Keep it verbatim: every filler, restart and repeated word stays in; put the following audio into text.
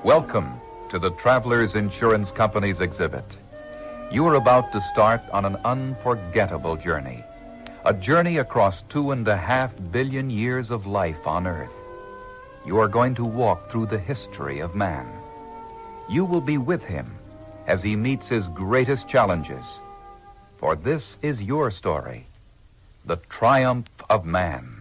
Welcome to the Travelers Insurance Company's exhibit. You are about to start on an unforgettable journey. A journey across two and a half billion years of life on Earth. You are going to walk through the history of man. You will be with him as he meets his greatest challenges. For this is your story, the triumph of man.